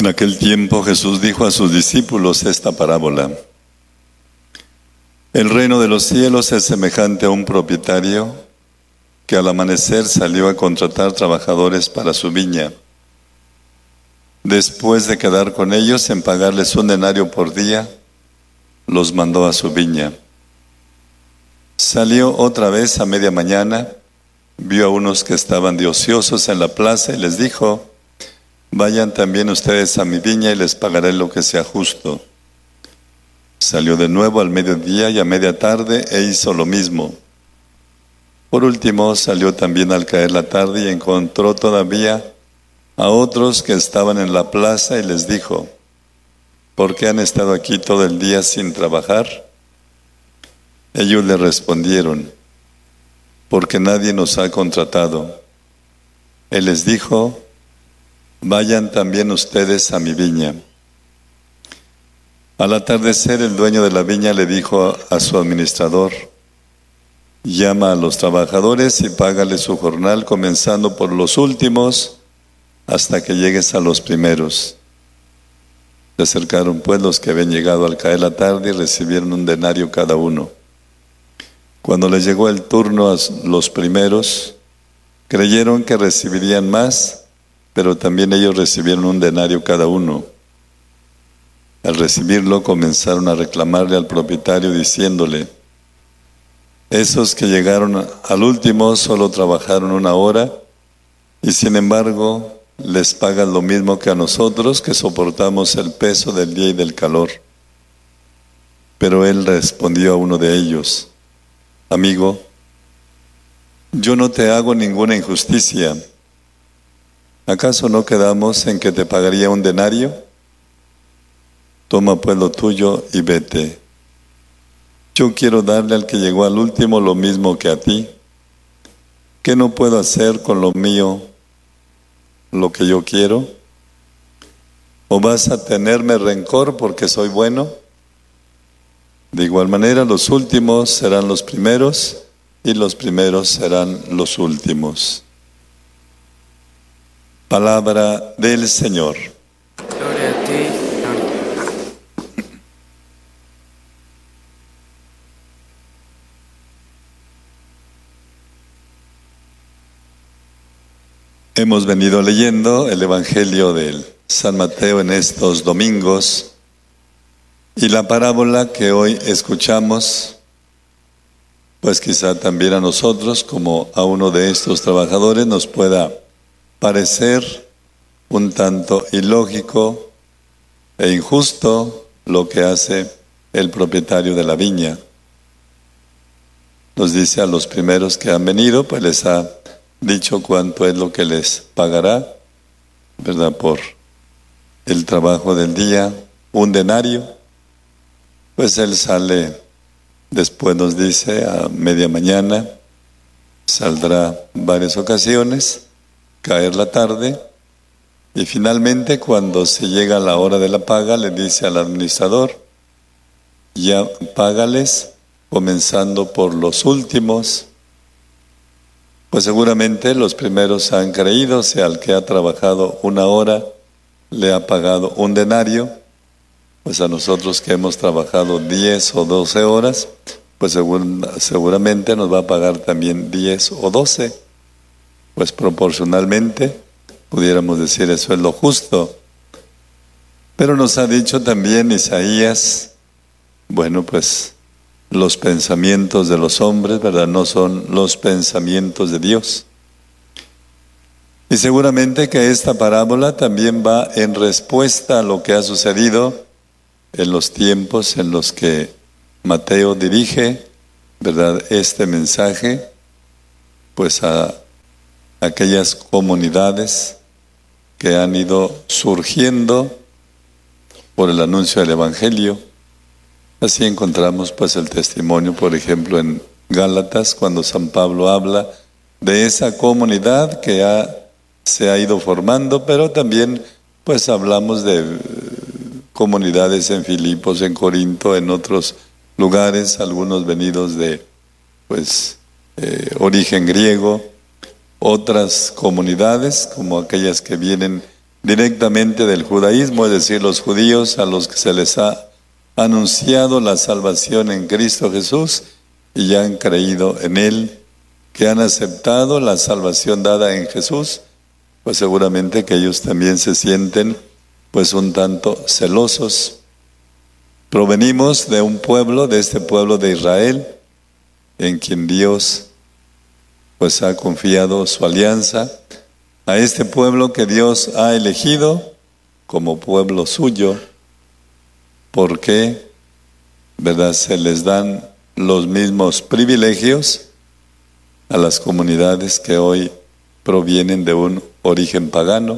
En aquel tiempo Jesús dijo a sus discípulos esta parábola: El reino de los cielos es semejante a un propietario que al amanecer salió a contratar trabajadores para su viña. Después de quedar con ellos en pagarles 1 denario por día, los mandó a su viña. Salió otra vez a media mañana, vio a unos que estaban de ociosos en la plaza y les dijo: Vayan también ustedes a mi viña y les pagaré lo que sea justo. Salió de nuevo al mediodía y a media tarde e hizo lo mismo. Por último salió también al caer la tarde y encontró todavía a otros que estaban en la plaza y les dijo: ¿Por qué han estado aquí todo el día sin trabajar? Ellos le respondieron: porque nadie nos ha contratado. Él les dijo: Vayan también ustedes a mi viña. Al atardecer, el dueño de la viña le dijo a su administrador: Llama a los trabajadores y págales su jornal, comenzando por los últimos hasta que llegues a los primeros. Se acercaron pues los que habían llegado al caer la tarde y recibieron 1 denario cada uno. Cuando les llegó el turno a los primeros, creyeron que recibirían más, pero también ellos recibieron 1 denario cada uno. Al recibirlo, comenzaron a reclamarle al propietario diciéndole: Esos que llegaron al último solo trabajaron 1 hora, y sin embargo les pagan lo mismo que a nosotros, que soportamos el peso del día y del calor. Pero él respondió a uno de ellos: Amigo, yo no te hago ninguna injusticia. ¿Acaso no quedamos en que te pagaría 1 denario? Toma pues lo tuyo y vete. Yo quiero darle al que llegó al último lo mismo que a ti. ¿Qué no puedo hacer con lo mío lo que yo quiero? ¿O vas a tenerme rencor porque soy bueno? De igual manera, los últimos serán los primeros y los primeros serán los últimos. Palabra del Señor. Gloria a ti, Señor. Hemos venido leyendo el Evangelio de San Mateo en estos domingos, y la parábola que hoy escuchamos, pues quizá también a nosotros, como a uno de estos trabajadores, nos pueda parecer un tanto ilógico e injusto lo que hace el propietario de la viña. Nos dice a los primeros que han venido, pues les ha dicho cuánto es lo que les pagará, ¿verdad? Por el trabajo del día, 1 denario. Pues él sale, después nos dice, a media mañana, saldrá varias ocasiones, caer la tarde, y finalmente cuando se llega a la hora de la paga, le dice al administrador: ya págales, comenzando por los últimos. Pues seguramente los primeros han creído, si al que ha trabajado 1 hora le ha pagado 1 denario, pues a nosotros que hemos trabajado 10 o 12 horas, pues seguramente nos va a pagar también 10 o 12. Pues proporcionalmente pudiéramos decir eso es lo justo. Pero nos ha dicho también Isaías, bueno, pues los pensamientos de los hombres, ¿verdad?, no son los pensamientos de Dios. Y seguramente que esta parábola también va en respuesta a lo que ha sucedido en los tiempos en los que Mateo dirige, ¿verdad?, este mensaje, pues a aquellas comunidades que han ido surgiendo por el anuncio del Evangelio. Así encontramos pues el testimonio, por ejemplo, en Gálatas, cuando San Pablo habla de esa comunidad que se ha ido formando, pero también pues hablamos de comunidades en Filipos, en Corinto, en otros lugares, algunos venidos de origen griego, otras comunidades como aquellas que vienen directamente del judaísmo, es decir, los judíos a los que se les ha anunciado la salvación en Cristo Jesús y ya han creído en Él, que han aceptado la salvación dada en Jesús, pues seguramente que ellos también se sienten pues un tanto celosos. Provenimos de un pueblo, de este pueblo de Israel, en quien Dios pues ha confiado su alianza, a este pueblo que Dios ha elegido como pueblo suyo, porque, ¿verdad?, se les dan los mismos privilegios a las comunidades que hoy provienen de un origen pagano.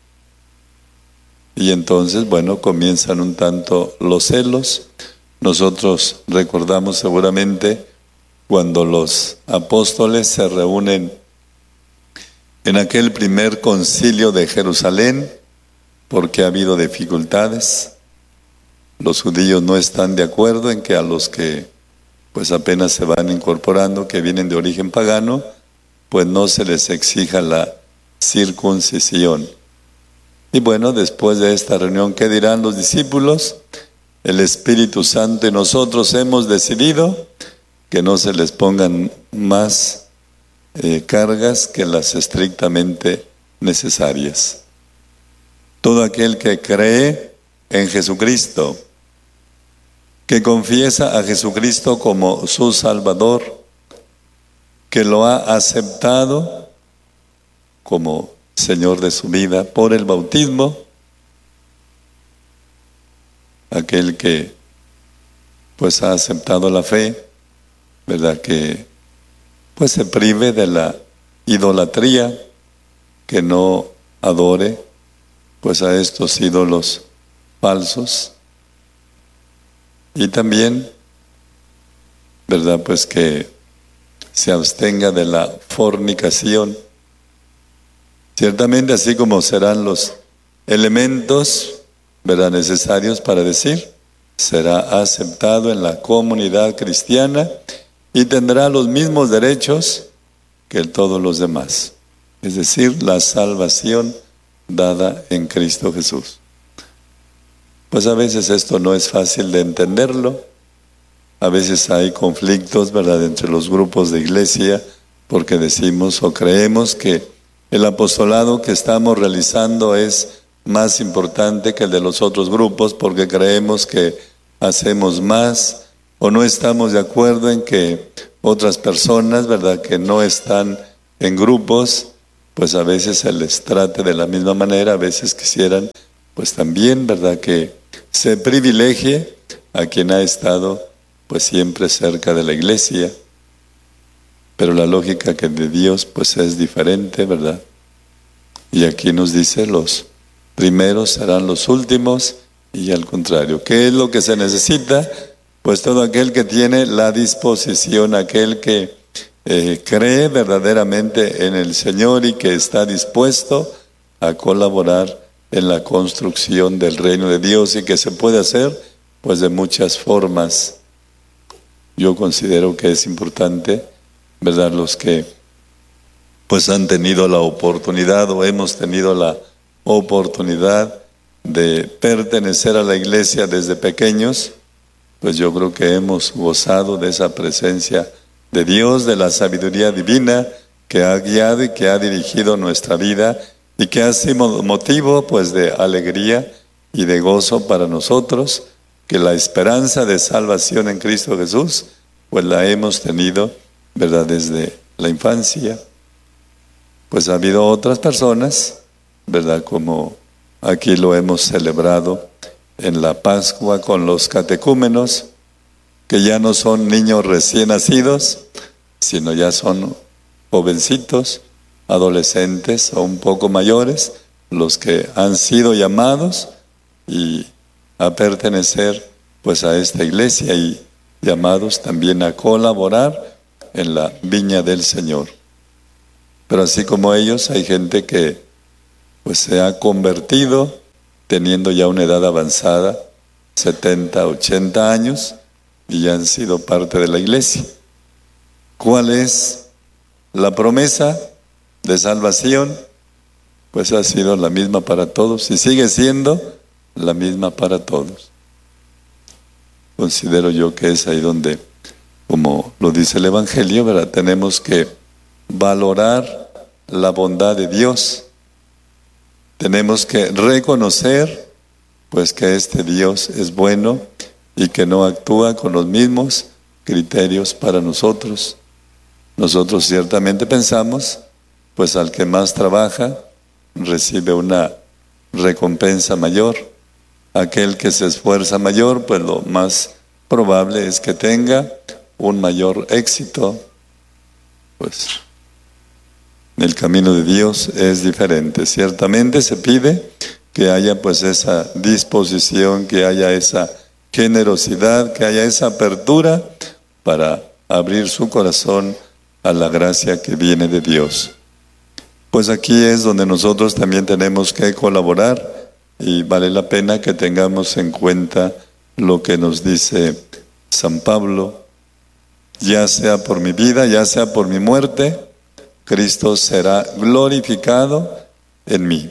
Y entonces, bueno, comienzan un tanto los celos. Nosotros recordamos seguramente cuando los apóstoles se reúnen en aquel primer concilio de Jerusalén, porque ha habido dificultades. Los judíos no están de acuerdo en que a los que pues apenas se van incorporando, que vienen de origen pagano, pues no se les exija la circuncisión. Y bueno, después de esta reunión, ¿qué dirán los discípulos? El Espíritu Santo y nosotros hemos decidido que no se les pongan más cargas que las estrictamente necesarias. Todo aquel que cree en Jesucristo, que confiesa a Jesucristo como su Salvador, que lo ha aceptado como Señor de su vida por el bautismo, aquel que pues ha aceptado la fe, ¿verdad?, que pues se prive de la idolatría, que no adore pues a estos ídolos falsos, y también, ¿verdad?, pues que se abstenga de la fornicación. Ciertamente, así como serán los elementos, ¿verdad?, necesarios para decir, será aceptado en la comunidad cristiana y tendrá los mismos derechos que todos los demás. Es decir, la salvación dada en Cristo Jesús. Pues a veces esto no es fácil de entenderlo. A veces hay conflictos, ¿verdad?, entre los grupos de iglesia, porque decimos o creemos que el apostolado que estamos realizando es más importante que el de los otros grupos, porque creemos que hacemos más, o no estamos de acuerdo en que otras personas, ¿verdad?, que no están en grupos, pues a veces se les trate de la misma manera. A veces quisieran, pues también, ¿verdad?, que se privilegie a quien ha estado pues siempre cerca de la iglesia. Pero la lógica que de Dios pues es diferente, ¿verdad? Y aquí nos dice, los primeros serán los últimos, y al contrario. ¿Qué es lo que se necesita? Pues todo aquel que tiene la disposición, aquel que cree verdaderamente en el Señor y que está dispuesto a colaborar en la construcción del reino de Dios, y que se puede hacer pues de muchas formas. Yo considero que es importante, ¿verdad?, los que pues han tenido la oportunidad o hemos tenido la oportunidad de pertenecer a la iglesia desde pequeños, pues yo creo que hemos gozado de esa presencia de Dios, de la sabiduría divina que ha guiado y que ha dirigido nuestra vida, y que ha sido motivo pues de alegría y de gozo para nosotros, que la esperanza de salvación en Cristo Jesús pues la hemos tenido, ¿verdad?, desde la infancia. Pues ha habido otras personas, ¿verdad?, como aquí lo hemos celebrado en la Pascua con los catecúmenos, que ya no son niños recién nacidos, sino ya son jovencitos, adolescentes o un poco mayores, los que han sido llamados y a pertenecer pues a esta iglesia, y llamados también a colaborar en la viña del Señor. Pero así como ellos, hay gente que pues se ha convertido teniendo ya una edad avanzada, 70, 80 años, y ya han sido parte de la iglesia. ¿Cuál es la promesa de salvación? pues ha sido la misma para todos y sigue siendo la misma para todos. Considero yo que es ahí donde, como lo dice el Evangelio, ¿verdad?, tenemos que valorar la bondad de Dios. Tenemos que reconocer, pues, que este Dios es bueno y que no actúa con los mismos criterios para nosotros. Nosotros ciertamente pensamos, pues, al que más trabaja recibe una recompensa mayor. Aquel que se esfuerza mayor, pues lo más probable es que tenga un mayor éxito. Pues el camino de Dios es diferente. Ciertamente se pide que haya pues esa disposición, que haya esa generosidad, que haya esa apertura para abrir su corazón a la gracia que viene de Dios. Pues aquí es donde nosotros también tenemos que colaborar y vale la pena que tengamos en cuenta lo que nos dice San Pablo: ya sea por mi vida, ya sea por mi muerte, Cristo será glorificado en mí.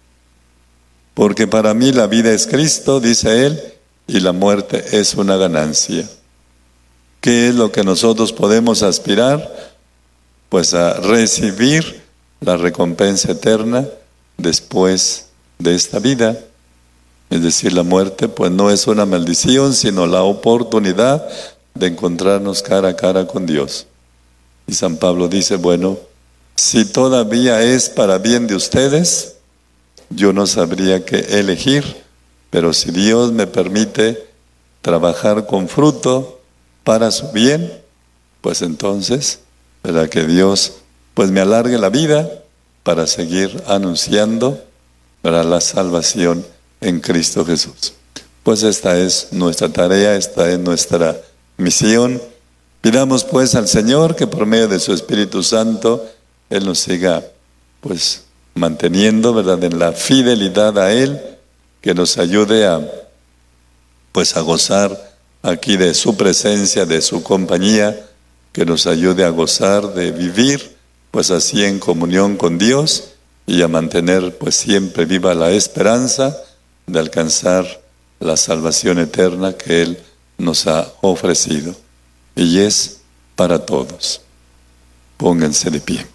Porque para mí la vida es Cristo, dice él, y la muerte es una ganancia. ¿Qué es lo que nosotros podemos aspirar? Pues a recibir la recompensa eterna después de esta vida. Es decir, la muerte pues no es una maldición, sino la oportunidad de encontrarnos cara a cara con Dios. Y San Pablo dice, bueno, si todavía es para bien de ustedes, yo no sabría qué elegir, pero si Dios me permite trabajar con fruto para su bien, pues entonces, ¿verdad?, que Dios pues me alargue la vida para seguir anunciando para la salvación en Cristo Jesús. Pues esta es nuestra tarea, esta es nuestra misión. Pidamos pues al Señor que por medio de su Espíritu Santo Él nos siga pues manteniendo, ¿verdad?, en la fidelidad a Él, que nos ayude a pues a gozar aquí de su presencia, de su compañía, que nos ayude a gozar de vivir pues así en comunión con Dios y a mantener pues siempre viva la esperanza de alcanzar la salvación eterna que Él nos ha ofrecido. Y es para todos. Pónganse de pie.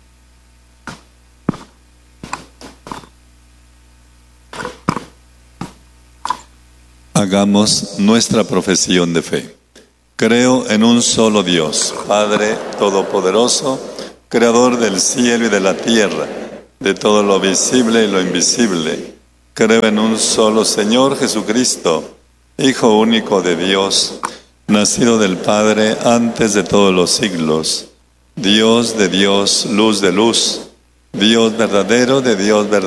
Hagamos nuestra profesión de fe. Creo en un solo Dios, Padre Todopoderoso, Creador del cielo y de la tierra, de todo lo visible y lo invisible. Creo en un solo Señor Jesucristo, Hijo único de Dios, nacido del Padre antes de todos los siglos, Dios de Dios, luz de luz, Dios verdadero de Dios verdadero.